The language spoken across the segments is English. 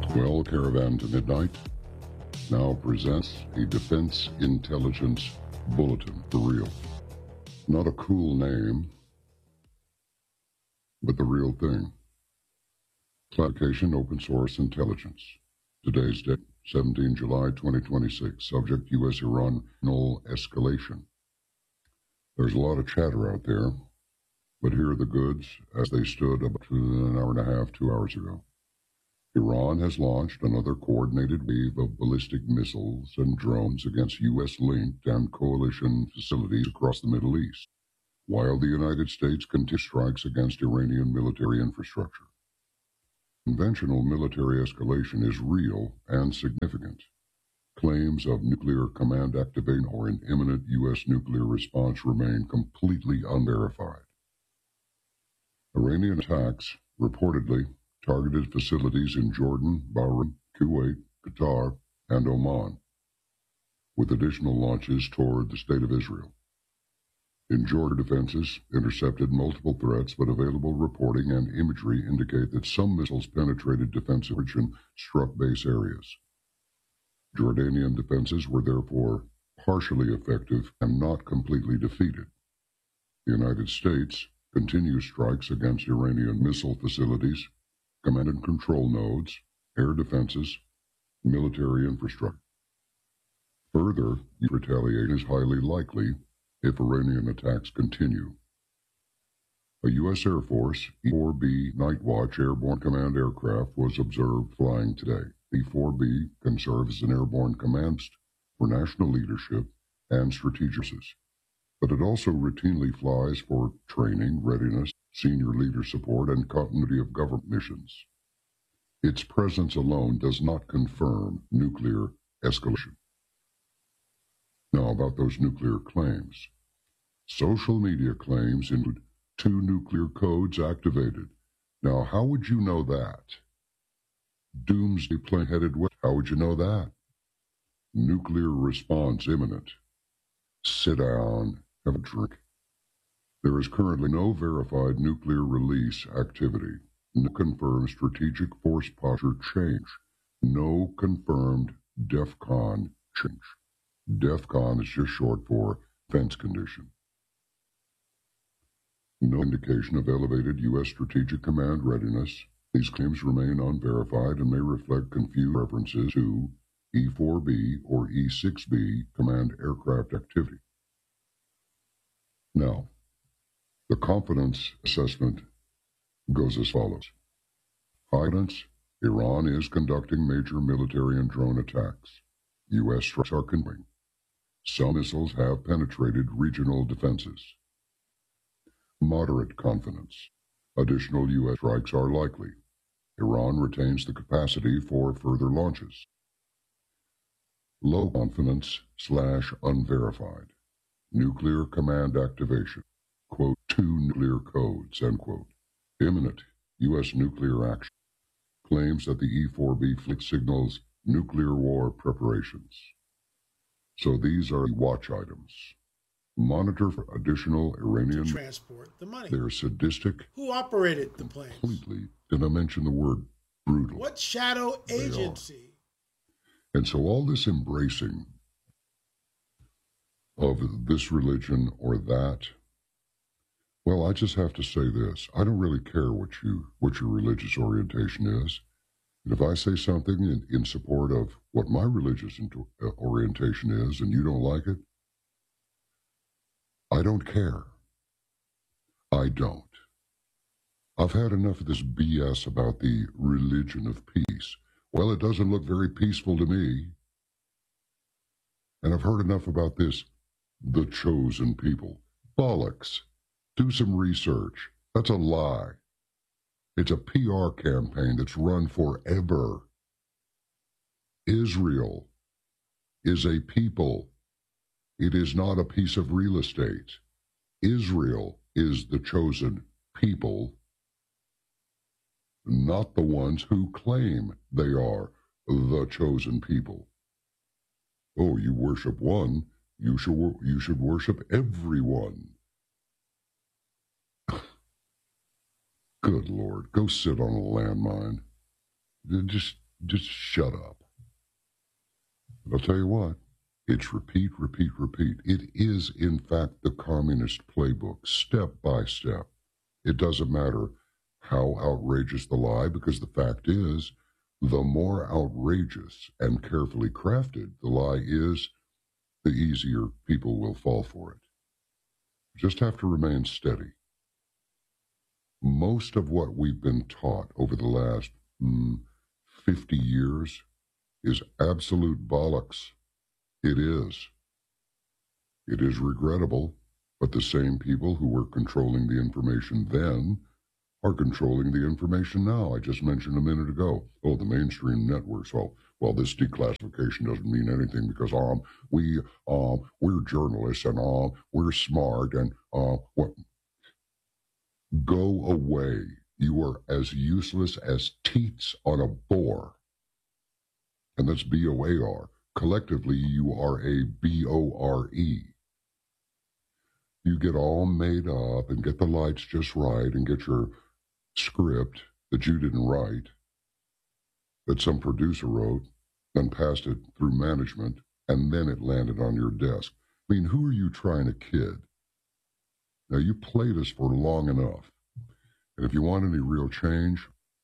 Well, Caravan to Midnight now presents a Defense Intelligence Bulletin for real. Not a cool name, but the real thing. Classification Open Source Intelligence. Today's date, 17 July 2026. Subject U.S.-Iran null escalation. There's a lot of chatter out there, but here are the goods as they stood about an hour and a half, 2 hours ago. Iran has launched another coordinated wave of ballistic missiles and drones against U.S.-linked and coalition facilities across the Middle East, while the United States continues strikes against Iranian military infrastructure. Conventional military escalation is real and significant. Claims of nuclear command activation or an imminent U.S. nuclear response remain completely unverified. Iranian attacks reportedly targeted facilities in Jordan, Bahrain, Kuwait, Qatar, and Oman, with additional launches toward the State of Israel. In Jordan, defenses intercepted multiple threats, but available reporting and imagery indicate that some missiles penetrated defensive and struck base areas. Jordanian defenses were therefore partially effective and not completely defeated. The United States continues strikes against Iranian missile facilities, command and control nodes, air defenses, military infrastructure. Further, retaliation is highly likely if Iranian attacks continue. A U.S. Air Force E-4B Night Watch airborne command aircraft was observed flying today. E-4B can serve as an airborne command for national leadership and strategic uses, but it also routinely flies for training, readiness, senior leader support, and continuity of government missions. Its presence alone does not confirm nuclear escalation. Now, about those nuclear claims. Social media claims include 2 nuclear codes activated. Now, how would you know that? Doomsday plane headed west. How would you know that? Nuclear response imminent. Sit down, have a drink. There is currently no verified nuclear release activity, no confirmed strategic force posture change, no confirmed DEFCON change. DEFCON is just short for defense condition. No indication of elevated U.S. strategic command readiness. These claims remain unverified and may reflect confused references to E-4B or E-6B command aircraft activity. Now, the confidence assessment goes as follows. Confidence, Iran is conducting major military and drone attacks. U.S. strikes are continuing. Some missiles have penetrated regional defenses. Moderate confidence. Additional U.S. strikes are likely. Iran retains the capacity for further launches. Low confidence / unverified. Nuclear command activation. Quote, 2 nuclear codes, end quote. Imminent U.S. nuclear action. Claims that the E-4B fleet signals nuclear war preparations. So these are the watch items. Monitor for additional Iranian to transport the money. They're sadistic. Who operated the planes? Completely. Did I mention the word brutal? What shadow agency? And so all this embracing of this religion or that, well, I just have to say this. I don't really care what your religious orientation is. And if I say something in support of what my religious orientation is and you don't like it, I don't care. I don't. I've had enough of this BS about the religion of peace. Well, it doesn't look very peaceful to me. And I've heard enough about this, the chosen people. Bollocks. Do some research. That's a lie. It's a PR campaign that's run forever. Israel is a people. It is not a piece of real estate. Israel is the chosen people, not the ones who claim they are the chosen people. Oh, you worship one, you should worship everyone. Good Lord, go sit on a landmine. Just Just shut up. But I'll tell you what, it's repeat, repeat, repeat. It is, in fact, the communist playbook, step by step. It doesn't matter how outrageous the lie, because the fact is, the more outrageous and carefully crafted the lie is, the easier people will fall for it. Just have to remain steady. Most of what we've been taught over the last 50 years is absolute bollocks. It is. It is regrettable, but the same people who were controlling the information then are controlling the information now. I just mentioned a minute ago, the mainstream networks. Well, this declassification doesn't mean anything because we're journalists and we're smart and what? Go away. You are as useless as teats on a boar. And that's B-O-A-R. Collectively, you are a B-O-R-E. You get all made up and get the lights just right and get your script that you didn't write, that some producer wrote, then passed it through management, and then it landed on your desk. I mean, who are you trying to kid? Now, you played us for long enough. And if you want any real change,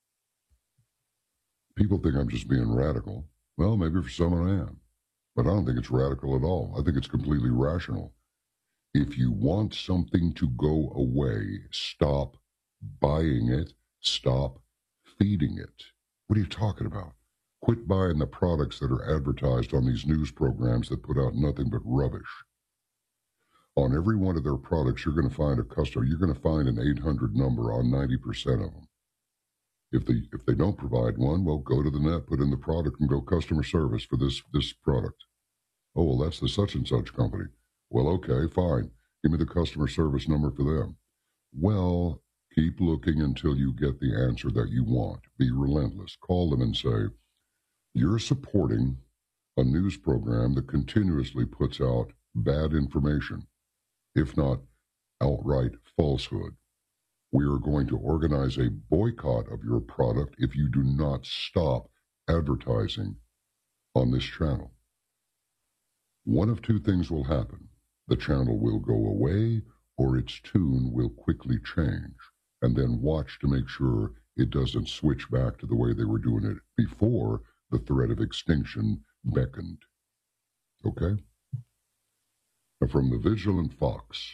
people think I'm just being radical. Well, maybe for some I am. But I don't think it's radical at all. I think it's completely rational. If you want something to go away, stop buying it, stop feeding it. What are you talking about? Quit buying the products that are advertised on these news programs that put out nothing but rubbish. On every one of their products, you're going to find a customer. You're going to find an 800 number on 90% of them. If they don't provide one, well, go to the net, put in the product, and go customer service for this product. Oh, well, that's the such and such company. Well, okay, fine. Give me the customer service number for them. Well, keep looking until you get the answer that you want. Be relentless. Call them and say, you're supporting a news program that continuously puts out bad information, if not outright falsehood. We are going to organize a boycott of your product if you do not stop advertising on this channel. One of two things will happen. The channel will go away or its tune will quickly change, and then watch to make sure it doesn't switch back to the way they were doing it before the threat of extinction beckoned. Okay? Now from the Vigilant Fox,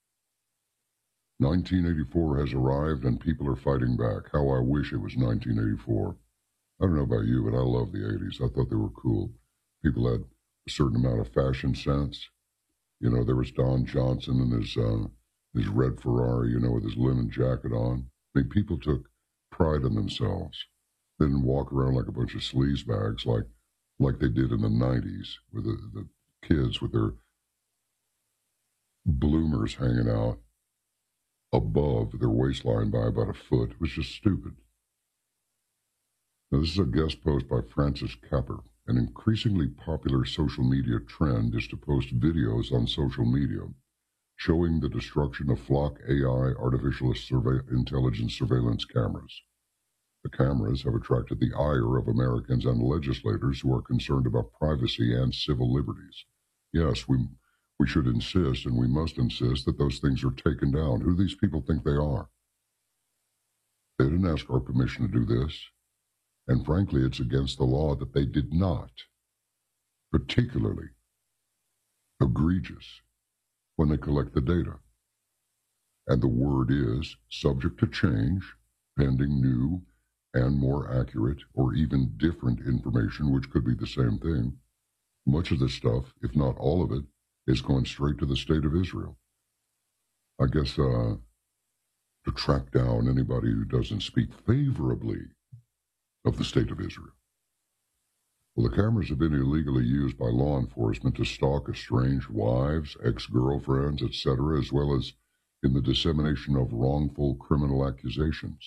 1984 has arrived and people are fighting back. How I wish it was 1984. I don't know about you, but I love the 80s. I thought they were cool. People had a certain amount of fashion sense. You know, there was Don Johnson and his red Ferrari, you know, with his linen jacket on. I mean, people took pride in themselves. They didn't walk around like a bunch of sleazebags like they did in the 90s with the kids with their bloomers hanging out above their waistline by about a foot. It was just stupid. Now, this is a guest post by Francis Capper. An increasingly popular social media trend is to post videos on social media showing the destruction of Flock AI artificial intelligence surveillance cameras. The cameras have attracted the ire of Americans and legislators who are concerned about privacy and civil liberties. Yes, we should insist, and we must insist, that those things are taken down. Who do these people think they are? They didn't ask our permission to do this. And frankly, it's against the law that they did not. Particularly egregious when they collect the data. And the word is subject to change, pending new and more accurate or even different information, which could be the same thing. Much of this stuff, if not all of it, is going straight to the state of Israel. I guess to track down anybody who doesn't speak favorably of the state of Israel. Well, the cameras have been illegally used by law enforcement to stalk estranged wives, ex-girlfriends, etc., as well as in the dissemination of wrongful criminal accusations.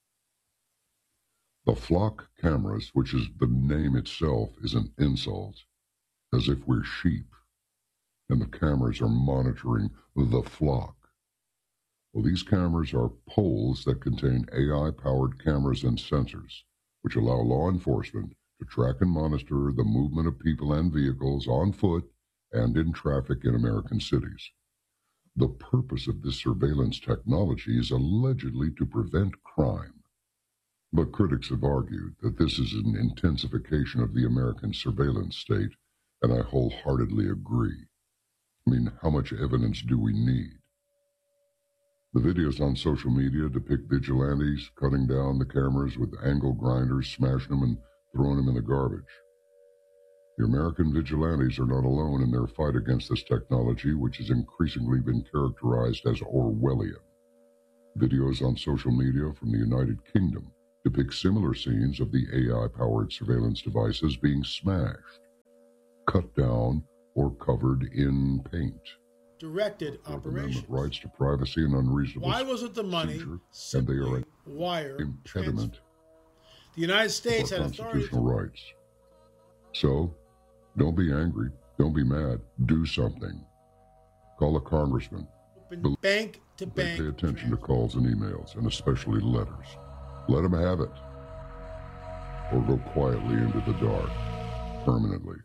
The Flock cameras, which is the name itself, is an insult, as if we're sheep, and the cameras are monitoring the flock. Well, these cameras are poles that contain AI-powered cameras and sensors, which allow law enforcement to track and monitor the movement of people and vehicles on foot and in traffic in American cities. The purpose of this surveillance technology is allegedly to prevent crime. But critics have argued that this is an intensification of the American surveillance state, and I wholeheartedly agree. I mean, how much evidence do we need? The videos on social media depict vigilantes cutting down the cameras with angle grinders, smashing them and throwing them in the garbage. The American vigilantes are not alone in their fight against this technology, which has increasingly been characterized as Orwellian. Videos on social media from the United Kingdom depict similar scenes of the AI-powered surveillance devices being smashed, cut down, or covered in paint. Directed operations. Rights to privacy and unreasonable. Why wasn't the money and they are wire impediment. transfer? The United States had constitutional rights. So, don't be angry. Don't be mad. Do something. Call a congressman. Bank to bank. Pay attention to calls and emails, and especially letters. Let them have it. Or go quietly into the dark. Permanently.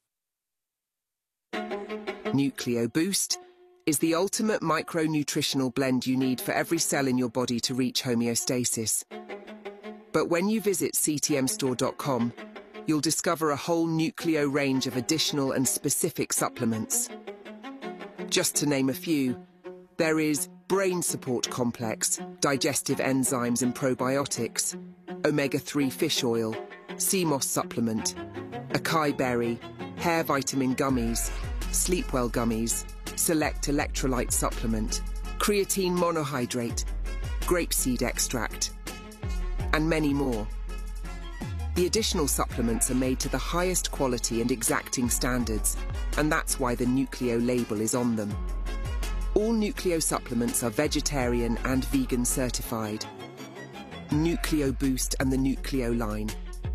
Nucleo Boost is the ultimate micronutritional blend you need for every cell in your body to reach homeostasis. But when you visit ctmstore.com, you'll discover a whole Nucleo range of additional and specific supplements. Just to name a few, there is Brain Support Complex, digestive enzymes and probiotics, omega-3 fish oil, CMOS supplement, acai berry, hair vitamin gummies, Sleepwell gummies, select electrolyte supplement, creatine monohydrate, grapeseed extract, and many more. The additional supplements are made to the highest quality and exacting standards, and that's why the Nucleo label is on them. All Nucleo supplements are vegetarian and vegan certified. Nucleo Boost and the Nucleo line.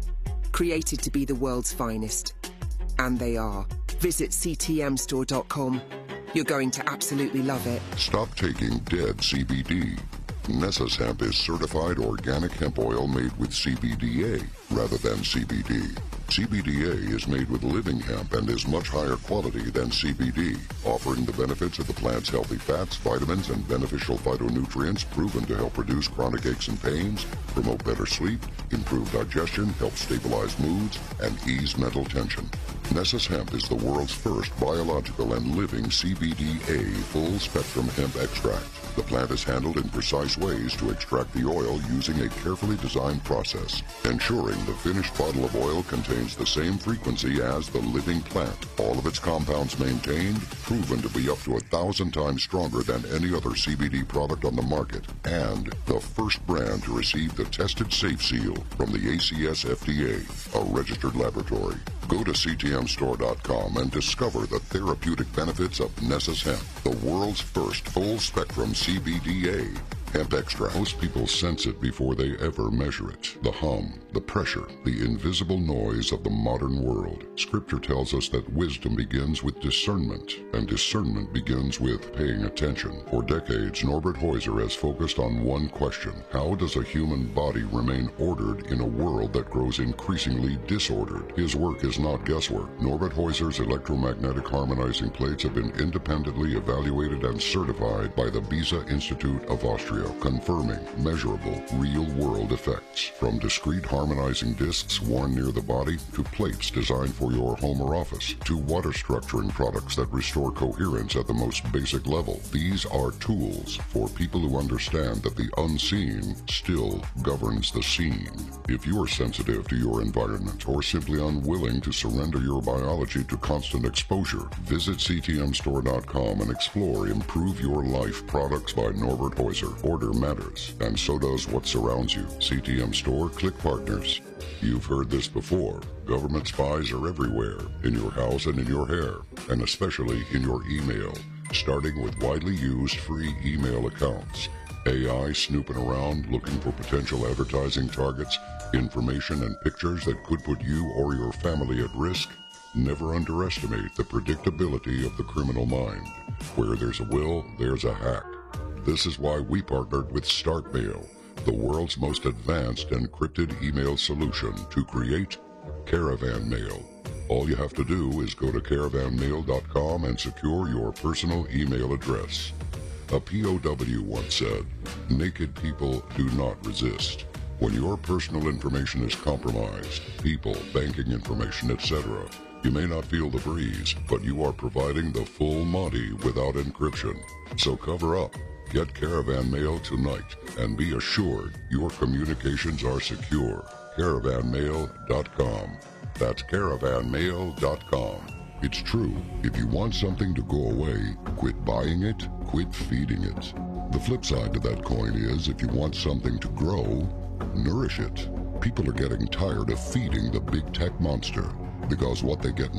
Created to be the world's finest. And they are. Visit ctmstore.com. You're going to absolutely love it. Stop taking dead CBD. Nessus Hemp is certified organic hemp oil made with CBDA rather than CBD. CBDA is made with living hemp and is much higher quality than CBD, offering the benefits of the plant's healthy fats, vitamins, and beneficial phytonutrients proven to help reduce chronic aches and pains, promote better sleep, improve digestion, help stabilize moods, and ease mental tension. Nessus Hemp is the world's first biological and living CBDA full-spectrum hemp extract. The plant is handled in precise ways to extract the oil using a carefully designed process, ensuring the finished bottle of oil contains the same frequency as the living plant. All of its compounds maintained, proven to be up to 1,000 times stronger than any other CBD product on the market, and the first brand to receive the Tested Safe seal from the ACS FDA, a registered laboratory. Go to ctmstore.com and discover the therapeutic benefits of Nessus Hemp, the world's first full-spectrum CBDA hemp extract. Most people sense it before they ever measure it. The hum, the pressure, the invisible noise of the modern world. Scripture tells us that wisdom begins with discernment, and discernment begins with paying attention. For decades, Norbert Heuser has focused on one question: how does a human body remain ordered in a world that grows increasingly disordered? His work is not guesswork. Norbert Heuser's electromagnetic harmonizing plates have been independently evaluated and certified by the Beza Institute of Austria, confirming measurable, real-world effects. From discrete harmonizing discs worn near the body, to plates designed for your home or office, to water structuring products that restore coherence at the most basic level. These are tools for people who understand that the unseen still governs the seen. If you are sensitive to your environment or simply unwilling to surrender your biology to constant exposure, visit ctmstore.com and explore Improve Your Life products by Norbert Heuser. Order matters, and so does what surrounds you. CTM Store, click partners. You've heard this before. Government spies are everywhere, in your house and in your hair, and especially in your email, starting with widely used free email accounts. AI snooping around looking for potential advertising targets, information and pictures that could put you or your family at risk. Never underestimate the predictability of the criminal mind. Where there's a will, there's a hack. This is why we partnered with StartMail, the world's most advanced encrypted email solution, to create Caravan Mail. All you have to do is go to caravanmail.com and secure your personal email address. A POW once said, "Naked people do not resist." When your personal information is compromised, people, banking information, etc., you may not feel the breeze, but you are providing the full Monty without encryption. So cover up. Get Caravan Mail tonight and be assured your communications are secure. Caravanmail.com. That's caravanmail.com. It's true. If you want something to go away, quit buying it, quit feeding it. The flip side to that coin is if you want something to grow, nourish it. People are getting tired of feeding the big tech monster because what they get